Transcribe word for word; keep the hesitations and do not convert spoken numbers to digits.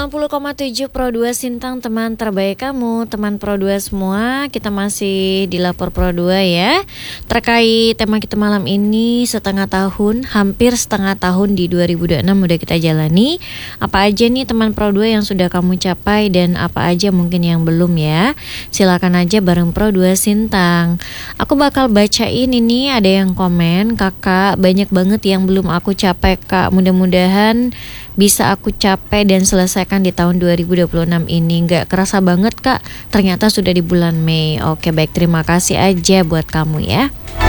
sembilan puluh koma tujuh Pro dua Sintang, teman terbaik kamu, teman Pro dua semua. Kita masih di Lapor Pro dua ya. Terkait tema kita malam ini, setengah tahun, hampir setengah tahun di dua ribu dua puluh enam udah kita jalani. Apa aja nih teman Pro dua yang sudah kamu capai dan apa aja mungkin yang belum ya. Silakan aja bareng Pro dua Sintang. Aku bakal bacain ini, ada yang komen, "Kakak, banyak banget yang belum aku capai Kak. Mudah-mudahan bisa aku capai dan selesaikan di tahun dua ribu dua puluh enam ini." Nggak kerasa banget Kak, ternyata sudah di bulan Mei. Oke baik, terima kasih aja buat kamu ya.